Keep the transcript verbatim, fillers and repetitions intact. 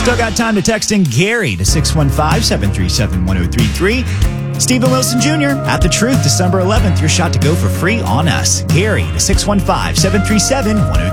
Still got time to text in Gary to six one five, seven three seven, one oh three three. Stephen Wilson Junior at The Truth, December eleventh. Your shot to go for free on us. Gary to six one five, seven three seven, one oh three three.